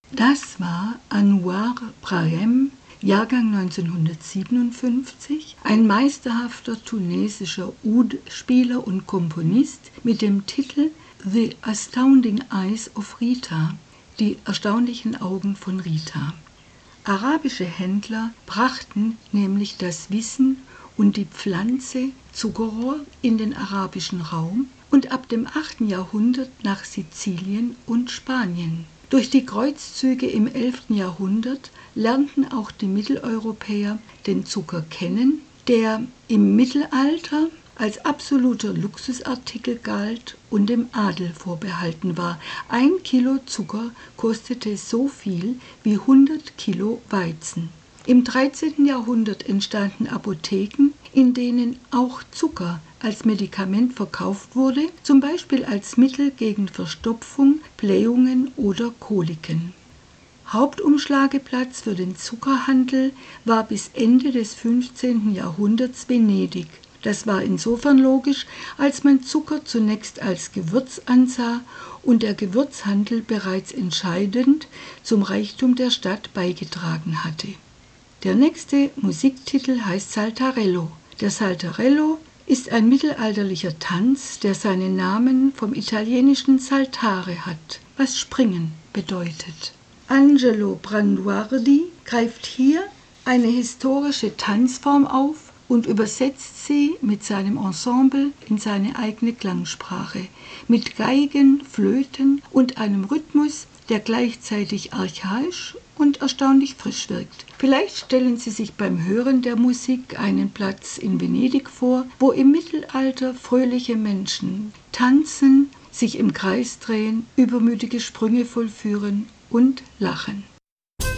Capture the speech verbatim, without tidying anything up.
Das war Anouar Brahim, Jahrgang neunzehnhundertsiebenundfünfzig, ein meisterhafter tunesischer Oud-Spieler und Komponist mit dem Titel The Astounding Eyes of Rita, die erstaunlichen Augen von Rita. Arabische Händler brachten nämlich das Wissen und die Pflanze Zuckerrohr in den arabischen Raum und ab dem achten Jahrhundert nach Sizilien und Spanien. Durch die Kreuzzüge im elften Jahrhundert lernten auch die Mitteleuropäer den Zucker kennen, der im Mittelalter als absoluter Luxusartikel galt und dem Adel vorbehalten war. Ein Kilo Zucker kostete so viel wie hundert Kilo Weizen. Im dreizehnten Jahrhundert entstanden Apotheken, in denen auch Zucker als Medikament verkauft wurde, zum Beispiel als Mittel gegen Verstopfung, Blähungen oder Koliken. Hauptumschlageplatz für den Zuckerhandel war bis Ende des fünfzehnten Jahrhunderts Venedig. Das war insofern logisch, als man Zucker zunächst als Gewürz ansah und der Gewürzhandel bereits entscheidend zum Reichtum der Stadt beigetragen hatte. Der nächste Musiktitel heißt Saltarello. Der Saltarello ist ein mittelalterlicher Tanz, der seinen Namen vom italienischen saltare hat, was springen bedeutet. Angelo Branduardi greift hier eine historische Tanzform auf und übersetzt sie mit seinem Ensemble in seine eigene Klangsprache, mit Geigen, Flöten und einem Rhythmus, der gleichzeitig archaisch und erstaunlich frisch wirkt. Vielleicht stellen Sie sich beim Hören der Musik einen Platz in Venedig vor, wo im Mittelalter fröhliche Menschen tanzen, sich im Kreis drehen, übermütige Sprünge vollführen und lachen.